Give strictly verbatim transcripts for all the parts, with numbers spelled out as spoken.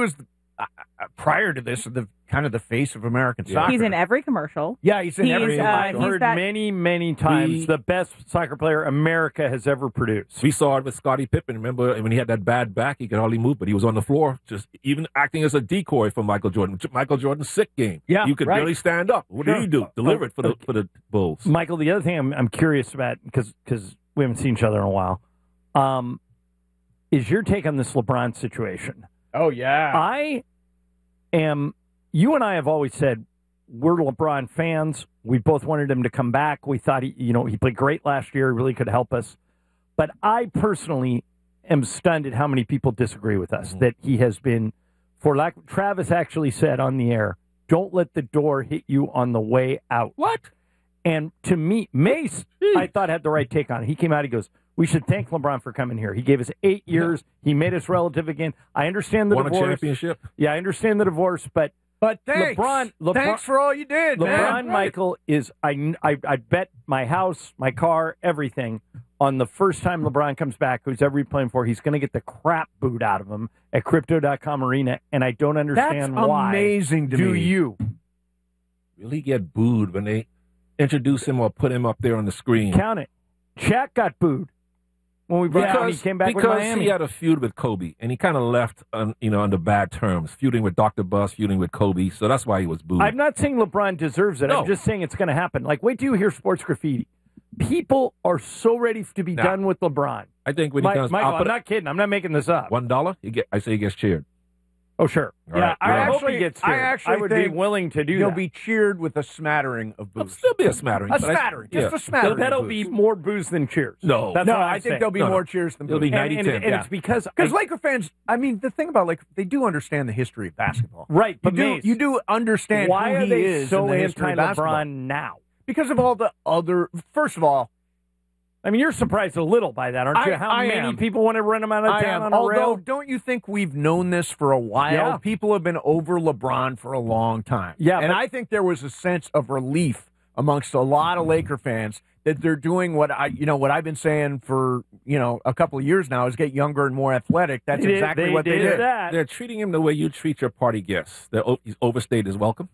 was uh, prior to this the kind of the face of American Yeah. soccer. He's in every commercial. Yeah, he's in He's, every. uh, I've he's heard that- many, many times We- the best soccer player America has ever produced. We saw it with Scottie Pippen. Remember when he had that bad back, he could hardly move, but he was on the floor, just even acting as a decoy for Michael Jordan. Michael Jordan's sick game. Yeah, you could right. barely stand up. What did Sure. he do? Deliver it for the Okay. for the Bulls. Michael, the other thing I'm, I'm curious about, because because we haven't seen each other in a while, um, is your take on this LeBron situation. Oh yeah. I am, you and I have always said we're LeBron fans. We both wanted him to come back. We thought he, you know, he played great last year. He really could help us. But I personally am stunned at how many people disagree with us, Mm-hmm. that he has been, for lack, Travis actually said on the air, don't let the door hit you on the way out. What? And to me, Mace, I thought had the right take on it. He came out, he goes, we should thank LeBron for coming here. He gave us eight years. He made us relative again. I understand the Won a divorce. championship. Yeah, I understand the divorce, but but thanks. LeBron, LeBron, thanks for all you did, LeBron man. Michael is, I, I, I bet my house, my car, everything on the first time LeBron comes back, who's ever playing for, he's going to get the crap booed out of him at Crypto dot com Arena, and I don't understand That's why. amazing to Do me. you? Will he get booed when they introduce him or put him up there on the screen? Count it. Shaq got booed when we brought when he came back with because Miami. he had a feud with Kobe, and he kind of left, on, you know, under bad terms, feuding with Doctor Buss, feuding with Kobe. So that's why he was booed. I'm not saying LeBron deserves it. No. I'm just saying it's going to happen. Like, wait till you hear sports graffiti. People are so ready to be Nah. done with LeBron. I think when Mi- he comes, Michael, I'll I'm put not kidding. I'm not making this up. one dollar. He get, I say he gets cheered. Oh, sure. All Yeah, right, I I yeah. hope actually- he gets I cheered. actually I would be think willing to do He'll that. be cheered with a smattering of There'll booze. still be a smattering. A but I- smattering, just yeah. a smattering. So that'll be more booze than cheers. No. That's no, what I'm I think saying. there'll be No, no. more cheers than It'll booze. be And, ninety and, ten. and yeah. it's because Because I- Laker fans, I mean, the thing about like they do understand the history of basketball, right, You but do, Mace, you do understand why who are he they is so in the history of basketball. anti-LeBron now? Because of all the other. First of all, I mean, you're surprised a little by that, aren't you? I- How I many am. people want to run him out of I town am. on a Although, rail? don't you think we've known this for a while? Yeah. People have been over LeBron for a long time. Yeah, and but- I think there was a sense of relief amongst a lot of Laker fans that they're doing what I, you know, what I've been saying for you know a couple of years now is get younger and more athletic. That's They did- exactly they what they did did. that. They're treating him the way you treat your party guests. They're o- he's overstayed his welcome.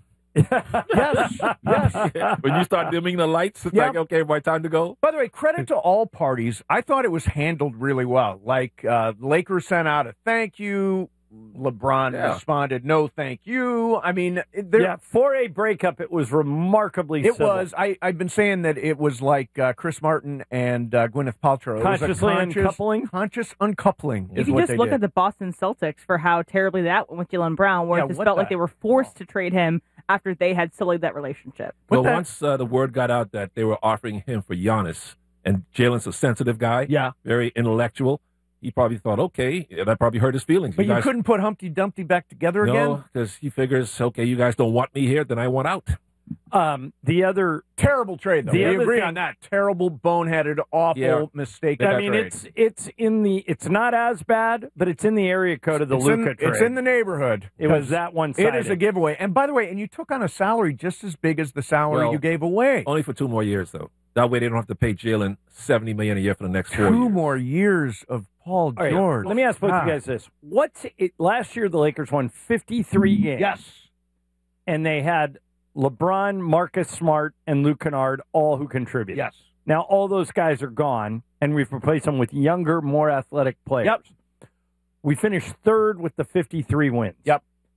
Yes, yes. When you start dimming the lights, it's Yep. like, okay, my time to go. By the way, credit to all parties. I thought it was handled really well. Like uh, Lakers sent out a thank you. LeBron Yeah. responded, no, thank you. I mean, there, Yeah, for a breakup, it was remarkably it civil. was. I, I've been saying that it was like uh, Chris Martin and uh, Gwyneth Paltrow. It was a Consciously conscious, uncoupling? Conscious uncoupling You is can what just they look did. at the Boston Celtics for how terribly that went with Jalen Brown, where Yeah, it just what felt the- like they were forced to trade him after they had sullied that relationship. Well, the- once uh, the word got out that they were offering him for Giannis, and Jalen's a sensitive guy, Yeah. very intellectual, he probably thought, okay, that probably hurt his feelings. But you guys, couldn't put Humpty Dumpty back together again? no, because he figures, okay, you guys don't want me here, then I want out. Um, the other, Terrible trade, though. The We other agree thing- on that. Terrible, boneheaded, awful Yeah. mistake. They I got mean, trade. it's it's in the, it's not as bad, but it's in the area code of the it's, in, Luka trade. it's in the neighborhood. It was 'cause that one It sided. is a giveaway. And by the way, and you took on a salary just as big as the salary Well, you gave away. Only for two more years, though. That way they don't have to pay Jalen seventy million dollars a year for the next four Two years. more years of Paul All right, George. let me ask both Ah. you guys this: What's it? Last year, the Lakers won fifty-three games. Yes. and they had LeBron, Marcus Smart, and Luke Kennard, all who contribute. Yes. Now all those guys are gone, and we've replaced them with younger, more athletic players. Yep. We finished third with the fifty-three wins. Yep.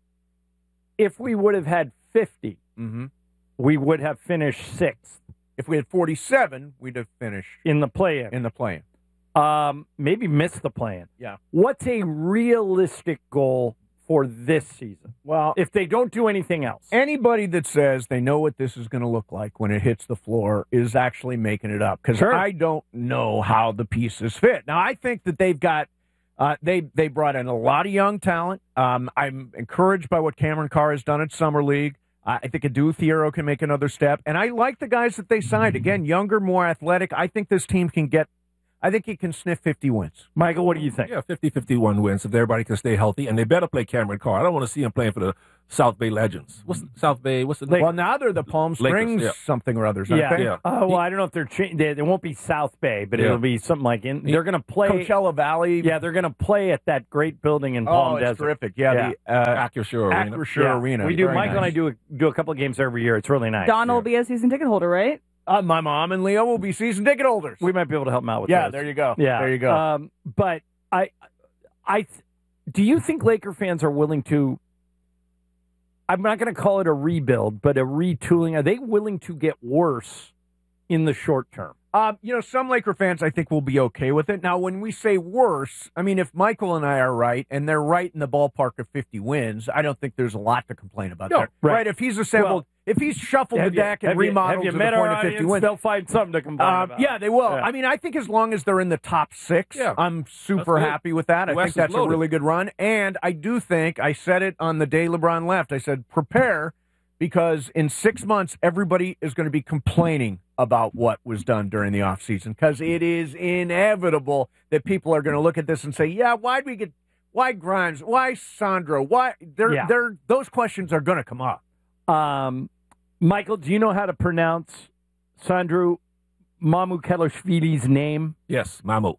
If we would have had fifty, Mm-hmm. we would have finished sixth If we had forty-seven, we'd have finished in the play-in. in the play-in. Um, maybe missed the play-in. Yeah. What's a realistic goal for this season Well, if they don't do anything else? anybody that says they know what this is going to look like when it hits the floor is actually making it up because Sure. I don't know how the pieces fit. Now, I think that they've got uh, they they brought in a lot of young talent. Um, I'm encouraged by what Cameron Carr has done at Summer League. Uh, I think Adu Thiero can make another step, and I like the guys that they signed. Again, younger, more athletic. I think this team can get I think he can sniff fifty wins. Michael, what do you think? Yeah, fifty fifty-one wins if everybody can stay healthy, and they better play Cameron Carr. I don't want to see him playing for the South Bay Legends. What's the, South Bay? What's the name? Well, now they're the Palm Lakers, Springs yeah. something or others, aren't Yeah. they? Yeah. Uh, well, I don't know if they're cha- they, they won't be South Bay, but Yeah. it'll be something like in. They're going to play. Coachella Valley. Yeah, they're going to play at that great building in Palm Oh, it's Desert. terrific. Yeah, Yeah. the uh, Acrisure Arena. Acrisure Yeah. Arena. We do. Very Michael nice. and I do a, do a couple of games every year. It's really nice. Don will be a season ticket holder, right? Uh, my mom and Leo will be season ticket holders. We might be able to help them out with yeah, those. there you go. Yeah, there you go. Um, but I, I, do you think Laker fans are willing to? I'm not going to call it a rebuild, but a retooling. Are they willing to get worse in the short term? Um, you know, some Laker fans, I think, will be okay with it. Now, when we say worse, I mean, if Michael and I are right, and they're right in the ballpark of fifty wins, I don't think there's a lot to complain about No, there. right. If he's assembled, Well, if he's shuffled the Have you- deck and have you- remodeled have you to met the point our of fifty audience? wins, They'll find something to complain um, about. yeah, they will. Yeah. I mean, I think as long as they're in the top six, Yeah. I'm super That's good. happy with that. I West think is that's a loaded. really good run. And I do think, I said it on the day LeBron left, I said, prepare, because in six months, everybody is going to be complaining about what was done during the offseason, because it is inevitable that people are going to look at this and say, yeah, why'd we get, why Grimes, why Sandro, why, they're, Yeah. they're, those questions are going to come up. Um, Michael, do you know how to pronounce Sandro Mamukelashvili's name? Yes, Mamu.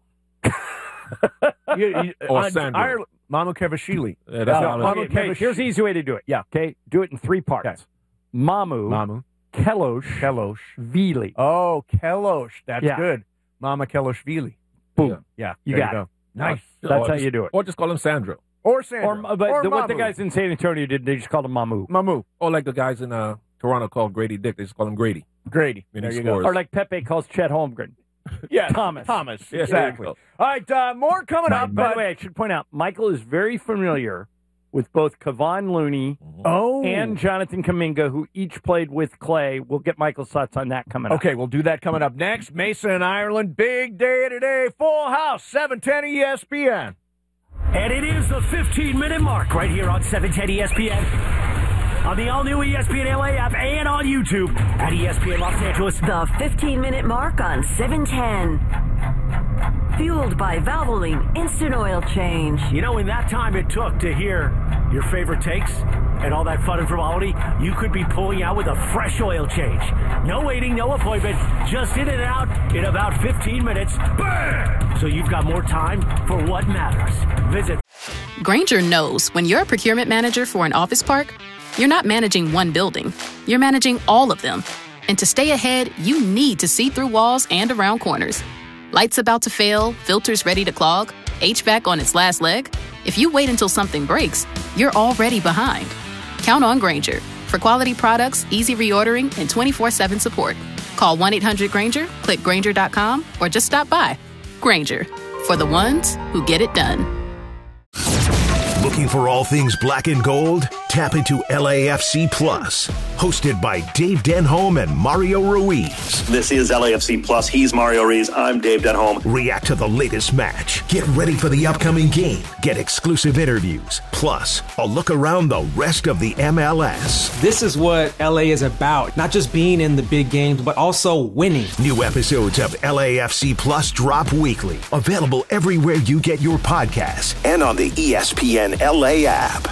You- you- Or on Sandro. Ireland- Mamu Kevashvili. Yeah, that's Uh, how Mamu Okay, okay, Kevish- here's the easy way to do it. Yeah. Okay, do it in three parts. Okay. Mamu Mamu. Kelosh Kelosh. Vili. Oh, Kelosh. That's Yeah. good. Mama Keloshvili. Boom. Yeah. You there got you go. Nice. That's Or how just- you do it. Or just call him Sandro. Or Sandro. Or, but or the, what the Mamu. guys in San Antonio did, they just called him Mamu. Mamu. Or like the guys in uh, Toronto called Grady Dick. They just call him Grady. Grady. When There he you scores. go. Or like Pepe calls Chet Holmgren. Yeah. Thomas. Thomas. Yeah, Exactly. there you All right. Uh, more coming Right. up. By but- the way, I should point out, Michael is very familiar with both Kevon Looney oh. and Jonathan Kuminga, who each played with Clay. We'll get Michael's thoughts on that coming up. Okay, we'll do that coming up next. Mesa and Ireland, big day today. Full house, seven ten E S P N. And it is the fifteen-minute mark right here on seven ten E S P N. On the all-new E S P N L A app and on YouTube at E S P N Los Angeles. The fifteen-minute mark on seven ten. Fueled by Valvoline Instant Oil Change. You know, in that time it took to hear your favorite takes and all that fun and frivolity, you could be pulling out with a fresh oil change. No waiting, no appointment, just in and out in about fifteen minutes. Bam! So you've got more time for what matters. Visit Grainger knows when you're a procurement manager for an office park, you're not managing one building, you're managing all of them. And to stay ahead, you need to see through walls and around corners. Lights about to fail, filters ready to clog, H V A C on its last leg. If you wait until something breaks, you're already behind. Count on Grainger for quality products, easy reordering, and twenty-four seven support. Call one eight hundred Grainger, click Grainger dot com, or just stop by. Grainger, for the ones who get it done. Looking for all things black and gold? Tap into L A F C Plus, hosted by Dave Denholm and Mario Ruiz. This is L A F C Plus. He's Mario Ruiz. I'm Dave Denholm. React to the latest match. Get ready for the upcoming game. Get exclusive interviews. Plus, a look around the rest of the M L S. This is what L A is about. Not just being in the big games, but also winning. New episodes of L A F C Plus drop weekly. Available everywhere you get your podcasts and on the E S P N L A app.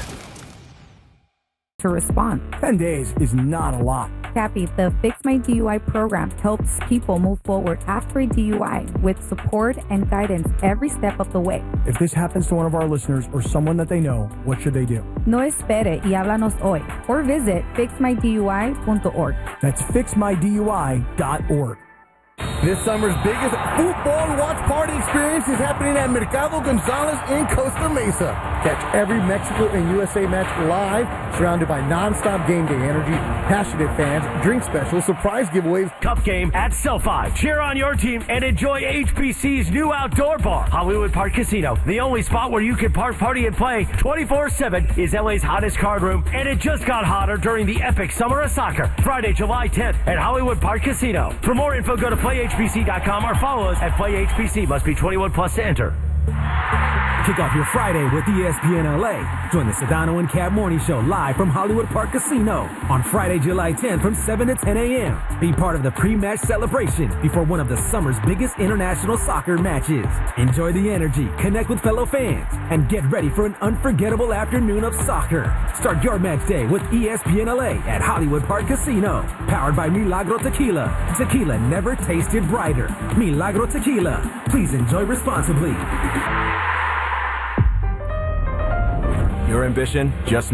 To respond. ten days is not a lot. Cappy, the Fix My D U I program helps people move forward after a D U I with support and guidance every step of the way. If this happens to one of our listeners or someone that they know, what should they do? No espere y háblanos hoy or visit fix my D U I dot org. That's fix my D U I dot org. This summer's biggest football watch party experience is happening at Mercado Gonzalez in Costa Mesa. Catch every Mexico and U S A match live, surrounded by non-stop game day energy, passionate fans, drink specials, surprise giveaways. Cup game at SoFi. Cheer on your team and enjoy H B C's new outdoor bar, Hollywood Park Casino. The only spot where you can park, party, and play twenty-four seven is L A's hottest card room, and it just got hotter during the epic Summer of Soccer, Friday, July tenth at Hollywood Park Casino. For more info, go to play H B C dot com or follow us at play H B C. Must be twenty-one plus to enter. Kick off your Friday with E S P N L A. Join the Sedano and Cab Morning Show live from Hollywood Park Casino on Friday, July tenth from seven to ten a.m. Be part of the pre-match celebration before one of the summer's biggest international soccer matches. Enjoy the energy, connect with fellow fans, and get ready for an unforgettable afternoon of soccer. Start your match day with E S P N L A at Hollywood Park Casino. Powered by Milagro Tequila. Tequila never tasted brighter. Milagro Tequila. Please enjoy responsibly. Your ambition just